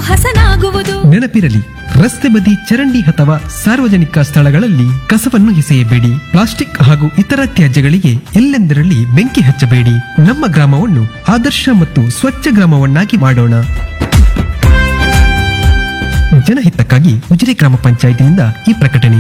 ಹಸನಾಗುವುದು. ನೆನಪಿರಲಿ, ರಸ್ತೆ ಬದಿ ಚರಂಡಿ ಅಥವಾ ಸಾರ್ವಜನಿಕ ಸ್ಥಳಗಳಲ್ಲಿ ಕಸವನ್ನು ಎಸೆಯಬೇಡಿ. ಪ್ಲಾಸ್ಟಿಕ್ ಹಾಗೂ ಇತರ ತ್ಯಾಜ್ಯಗಳಿಗೆ ಎಲ್ಲೆಂದರಲ್ಲಿ ಬೆಂಕಿ ಹಚ್ಚಬೇಡಿ. ನಮ್ಮ ಗ್ರಾಮವನ್ನು ಆದರ್ಶ ಮತ್ತು ಸ್ವಚ್ಛ ಗ್ರಾಮವನ್ನಾಗಿ ಮಾಡೋಣ. ಜನಹಿತಕ್ಕಾಗಿ ಉಜಿರೆ ಗ್ರಾಮ ಪಂಚಾಯತಿನಿಂದ ಈ ಪ್ರಕಟಣೆ.